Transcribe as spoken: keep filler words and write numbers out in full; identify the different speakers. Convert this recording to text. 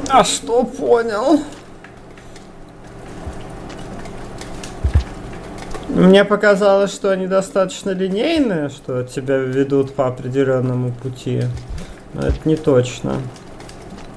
Speaker 1: А что понял? Мне показалось, что они достаточно линейные, что тебя ведут по определенному пути. Но это не точно.